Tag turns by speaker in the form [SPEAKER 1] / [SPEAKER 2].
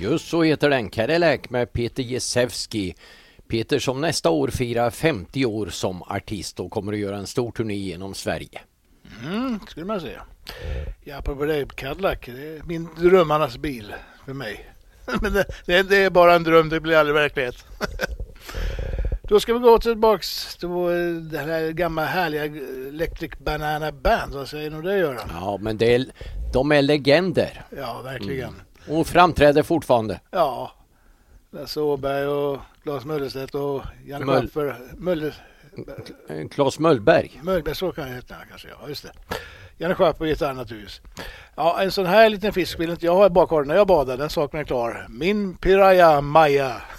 [SPEAKER 1] Just så heter den, Cadillac med Peter Jezewski. Peter som nästa år firar 50 år som artist och kommer att göra en stor turné genom Sverige.
[SPEAKER 2] Skulle man säga. Ja, på det Cadillac, det är min drömmarnas bil för mig. Men det är bara en dröm, det blir aldrig verklighet. Då ska vi gå tillbaks till det här gamla härliga Electric Banana Band. Vad säger ni om det, Göran?
[SPEAKER 1] Ja, men de är legender.
[SPEAKER 2] Ja, verkligen.
[SPEAKER 1] Och framträder fortfarande.
[SPEAKER 2] Ja, Lasse Åberg och Claes Möllerstedt och Janne Schaffer.
[SPEAKER 1] Claes Möllberg.
[SPEAKER 2] Möllberg, så kan jag heta kanske. Ja, just det. Janne Schaffer på gitarr naturligtvis. Ja, en sån här liten fisk vill inte jag ha i bakhållen när jag badar. Den saken är klar. Min Piraya Maya.